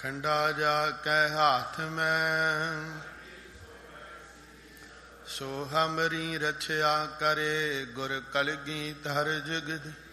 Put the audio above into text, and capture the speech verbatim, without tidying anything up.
खंडा जाकै हाथ में, सो हमरी रक्षा करे गुर कलगीधर जुगद।